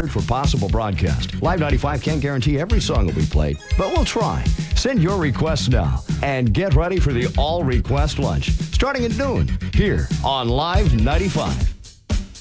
recorded for possible broadcast. Live 95 can't guarantee every song will be played, but we'll try. Send your requests now and get ready for the all request lunch starting at noon here on Live 95.